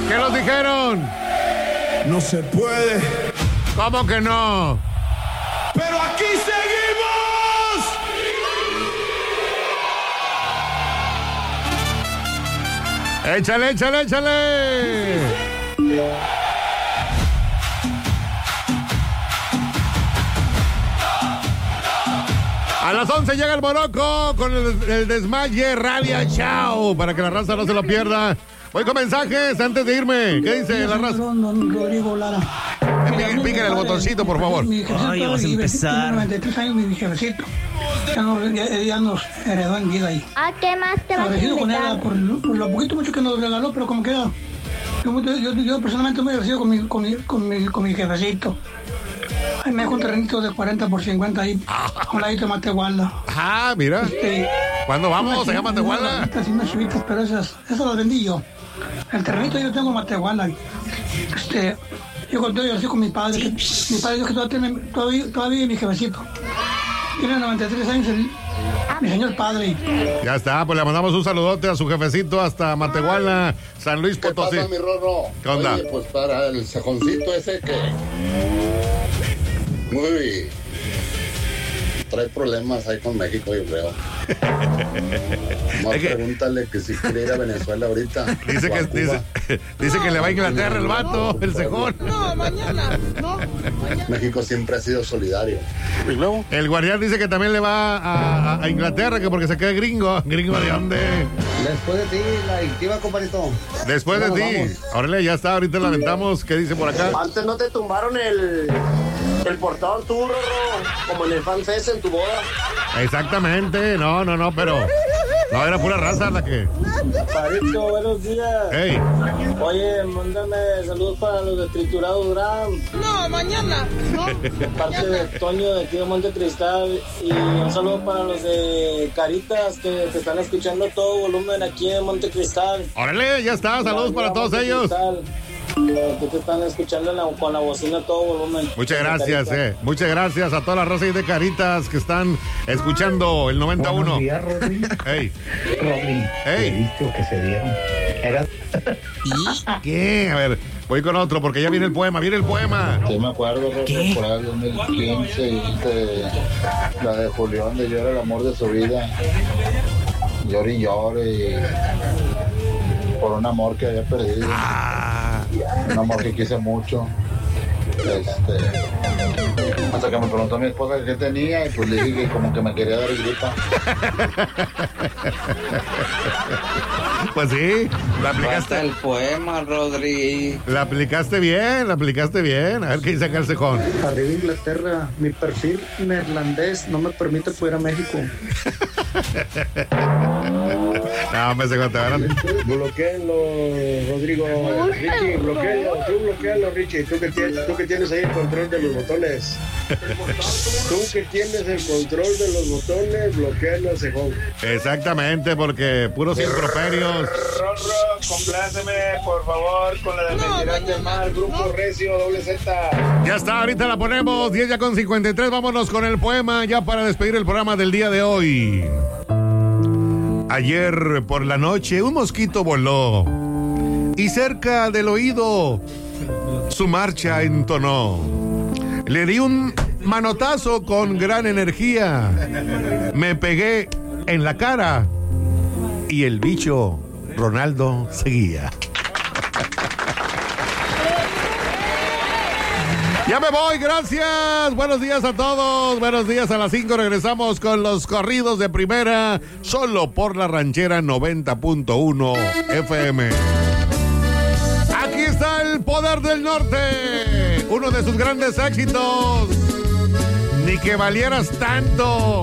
¿Qué nos dijeron? No se puede. ¿Cómo que no? ¡Pero aquí seguimos! ¡Échale, échale, échale! A las 11 llega el Morocco con el desmaye Rabia Chao, para que la raza no se lo pierda. Voy con mensajes antes de irme. ¿Qué dice la raza? Don Rodrigo Lara. Píquenle el botoncito, por favor. Ay, vas a empezar. Tiene 93 años, mi jefecito. Ya nos heredó en vida ahí. ¿A qué más te vas a Agradecido con invitar? ella por lo poquito mucho que nos regaló, pero como queda. Yo personalmente muy agradecido con mi jefecito. Ahí me dejó un terrenito de 40 por 50 ahí, a un ladito de Matehuala. Ah, mira. ¿Cuándo vamos? ¿Se llama Matehuala? Unas chivitas, pero esas las vendí yo. El terrenito yo tengo en Matehuala. Yo conté así con mi padre. Mi padre dijo que todavía mi jefecito. Tiene 93 años mi señor padre. Ya está, pues le mandamos un saludote a su jefecito hasta Matehuala, San Luis Potosí. ¿Qué pasa, mi Rorro? ¿Qué onda? Oye, pues para el cejoncito ese que... Muy... Trae problemas ahí con México, yo creo. Más pregúntale que si quiere ir a Venezuela ahorita. Dice que le va a Inglaterra el vato, el cejón. No, mañana. México siempre ha sido solidario. ¿Y luego? El guardián dice que también le va a Inglaterra, que porque se queda gringo. ¿Gringo de dónde? Después de ti, la adictiva, compadrito. Después de ti. Órale, ya está, ahorita la aventamos. ¿Qué dice por acá? Antes no te tumbaron el portador tú, Rorro, como en el FanFest en tu boda. Exactamente, no, pero no, era pura raza la que... Parito, buenos días. Hey. Oye, mándame saludos para los de Triturados Gram. No, mañana. No. Parte de Toño de aquí de Monte Cristal. Y un saludo para los de Caritas que te están escuchando a todo volumen aquí en Monte Cristal. Órale, ya está, saludos para todos ellos. Que te están escuchando con la bocina a todo volumen. Muchas gracias, muchas gracias a toda la raza de Caritas que están escuchando el 91. Buenos días, Rodri. Hey. Rodri, Hey. he visto que se dieron. Era... ¿Y qué? A ver, voy con otro porque ya viene el poema, Yo me acuerdo, Rodri, por ahí 2015, la de Julián, de Yo era el amor de su vida. Llore y llore por un amor que había perdido. Un amor que quise mucho. Hasta que me preguntó mi esposa qué tenía y pues le dije que como que me quería dar gripa. Pues sí, la aplicaste. El poema, Rodri. La aplicaste bien. A ver qué dice acá el cejón. Arriba Inglaterra, mi perfil neerlandés no me permite poder a México. No, me cejón, te van a... Bloquéalo, Rodrigo. Richie, bloquéalo, Richie. Tú que tienes ahí el control de los botones. Tú que tienes el control de los botones, bloquéalo a cejón. Exactamente, porque puros improperios. Rorro, compláceme, por favor, con la de Mentirán del Mar, Grupo Recio, doble Z. Ya está, ahorita la ponemos, 10 ya con 53. Vámonos con el poema ya para despedir el programa del día de hoy. Ayer por la noche un mosquito voló y cerca del oído su marcha entonó. Le di un manotazo con gran energía. Me pegué en la cara y el bicho Ronaldo seguía. Ya me voy, gracias. Buenos días a todos. Buenos días, a las 5 regresamos con los corridos de primera, solo por la ranchera 90.1 FM. Aquí está el Poder del Norte, uno de sus grandes éxitos. Ni que valieras tanto.